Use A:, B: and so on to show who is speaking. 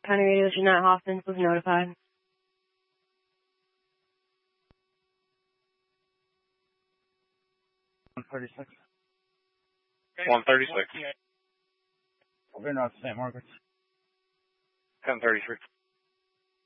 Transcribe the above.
A: County Radio Jeanette Hoffman was notified.
B: 136.
C: 136.
B: Over North St. Margaret's.
C: 1033.